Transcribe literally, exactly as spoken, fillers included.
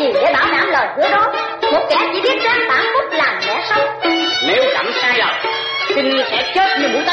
gì để bảo đảm lời hứa đó. Một kẻ chỉ biết tráng phản phúc làm lẽ sống. Nếu Trẫm sai lầm, xin sẽ chết như mũi